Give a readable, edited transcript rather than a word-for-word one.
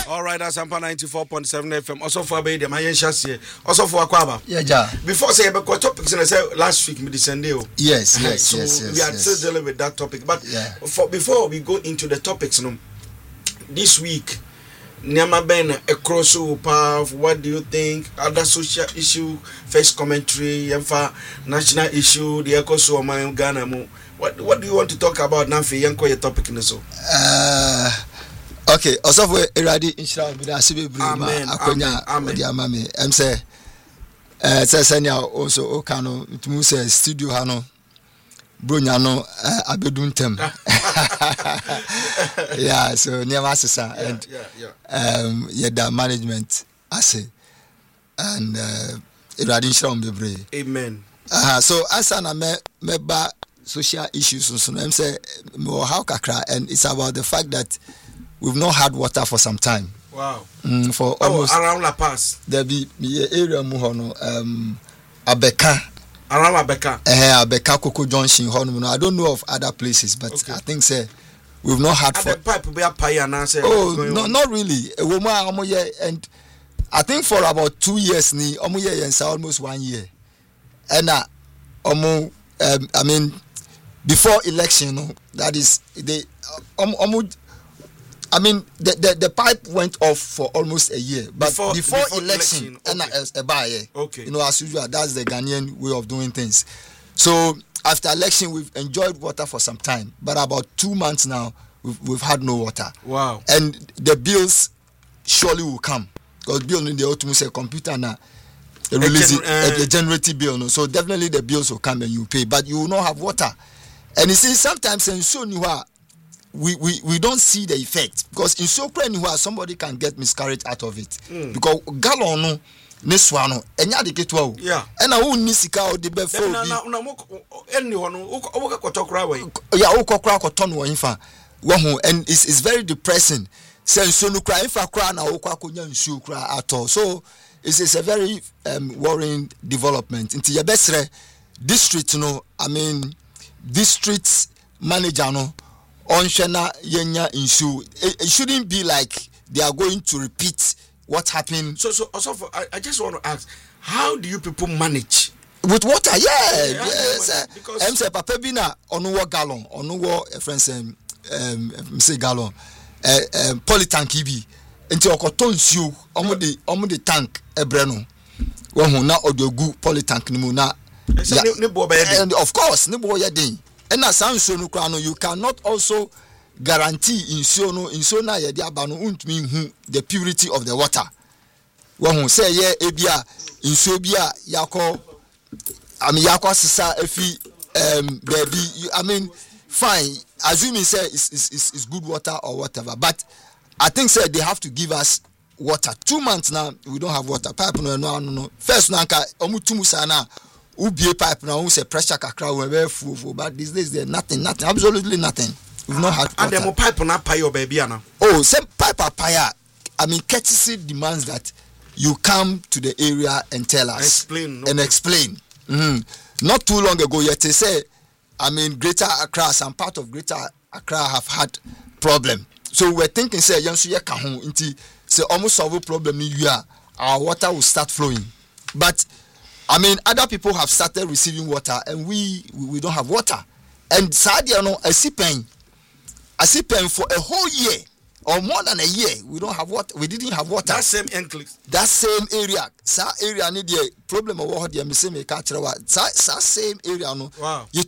All right, that's Ampa 94.7 FM. Also for Abedi, my Shasi. Also for Aquaba. Yeah. Before say about topics, and I said last week, we descended. Yes. So we are still dealing with that topic. But before we go into the topics, this week, Nyama Ben across path. What do you think? Other social issue, face commentary, national issue, the echo so my Ghana. What do you want to talk about now? For Yanko, your topic in so. Okay. Also for Eradi Inshallah, we are civil. Amen. I'm say. Senya also Okano. To say studio hano. Brunyano abeduntem. Yeah, so near Master and the management assay and Radinsham Bebre. Amen. So Asana meba social issues so I'm say more how kakra, and it's about the fact that we've not had water for some time. Wow. For almost around La Paz. There be area muhono Abeka. Around Abeka. Abeka Coco Junction. I don't know of other places, but I think say we've not had for pipe be a pie and answer. Oh no, not really. A woman and I think for about 2 years ni and almost 1 year. And I mean before election, that is they I mean the pipe went off for almost a year, but before election, okay. You know, as usual, that's the Ghanaian way of doing things. So after election, we've enjoyed water for some time, but about 2 months now, we've had no water. Wow! And the bills surely will come because bill in the autumn say computer now release a generative bill, no? So definitely the bills will come and you pay, but you will not have water. And you see, sometimes in so we don't see the effect because in so somebody can get miscarriage out of it because gallon no neswano enya de ketwa yeah and I won nisika o de be for na any one o kotokra we yeah o kokra koton wo infa wo hu, and it's very depressing say so no cry infa kra na o kwa konya nsu kra at all. So it's a very worrying development into your best district, I mean district manager onshena yenya insu. It shouldn't be like they are going to repeat what happened. So also I just want to ask, how do you people manage with water? Yes. Because I'm say papa bina onuwo gallon onuwo friends say gallon polytank ibi enti okoton nsuo omo de tank ebreno wo hu na odogu polytank ni mu na and of course ne bo ye den. And as you cannot also guarantee in na ye dia ba no untumi hu the purity of the water. When say ye ebia insuo bia yakọ sisa efi baby, I mean fine, assuming say it's good water or whatever, but I think say they have to give us water. 2 months now we don't have water. Pipe no. First nanka omutumu sana ubie pipe now say pressure kakra we full, but these days there's nothing, absolutely nothing. We've not had water. And them pipe na pay your baby ana. Oh, same pipe paya. I mean, courtesy demands that you come to the area and tell us explain. Not too long ago yet they say, I mean, Greater Accra, some part of Greater Accra have had problem. So we're thinking say yansu ye kahon inti say almost solve a problem in our water will start flowing. But I mean, other people have started receiving water, and we don't have water. And Sadia I see pain for a whole year or more than a year. We don't have water. We didn't have water. That same enclave. That same area. Sa area need the problem of what you say me catch. Sa same area no. Wow. You